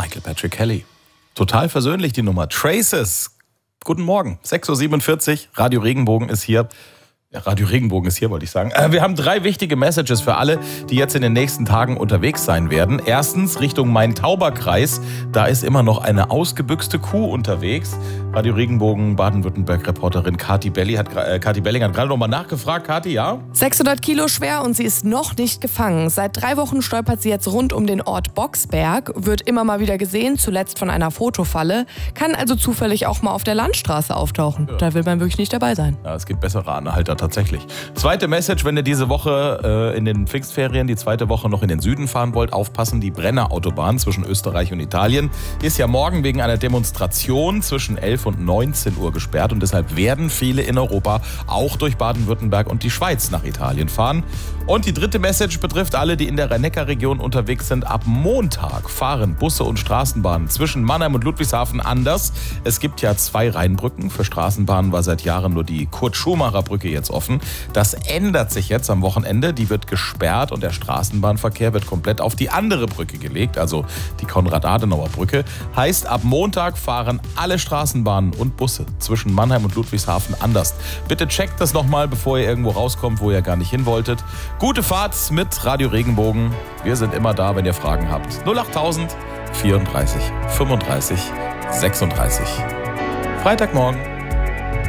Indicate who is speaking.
Speaker 1: Michael Patrick Kelly. Total versöhnlich die Nummer. Traces. Guten Morgen. 6.47 Uhr. Radio Regenbogen ist hier. Ja, Radio Regenbogen ist hier, wollte ich sagen. Wir haben 3 wichtige Messages für alle, die jetzt in den nächsten Tagen unterwegs sein werden. Erstens Richtung Main-Tauber-Kreis. Da ist immer noch eine ausgebüxte Kuh unterwegs. Radio Regenbogen Baden-Württemberg-Reporterin Kathi Belling hat gerade nochmal nachgefragt. Kathi, ja?
Speaker 2: 600 Kilo schwer und sie ist noch nicht gefangen. Seit 3 Wochen stolpert sie jetzt rund um den Ort Boxberg, wird immer mal wieder gesehen, zuletzt von einer Fotofalle, kann also zufällig auch mal auf der Landstraße auftauchen. Ja. Da will man wirklich nicht dabei sein.
Speaker 1: Ja, es gibt bessere Anhalter tatsächlich. Zweite Message, wenn ihr diese Woche in den Pfingstferien, die zweite Woche noch in den Süden fahren wollt, aufpassen, die Brenner-Autobahn zwischen Österreich und Italien ist ja morgen wegen einer Demonstration zwischen 11 und 19 Uhr gesperrt und deshalb werden viele in Europa auch durch Baden-Württemberg und die Schweiz nach Italien fahren. Und die dritte Message betrifft alle, die in der Rhein-Neckar-Region unterwegs sind. Ab Montag fahren Busse und Straßenbahnen zwischen Mannheim und Ludwigshafen anders. Es gibt ja 2 Rheinbrücken. Für Straßenbahnen war seit Jahren nur die Kurt-Schumacher-Brücke jetzt offen. Das ändert sich jetzt am Wochenende. Die wird gesperrt und der Straßenbahnverkehr wird komplett auf die andere Brücke gelegt, also die Konrad-Adenauer-Brücke. Heißt, ab Montag fahren alle Straßenbahnen und Busse zwischen Mannheim und Ludwigshafen anders. Bitte checkt das nochmal, bevor ihr irgendwo rauskommt, wo ihr gar nicht hin wolltet. Gute Fahrt mit Radio Regenbogen. Wir sind immer da, wenn ihr Fragen habt. 08000 34 35 36. Freitagmorgen.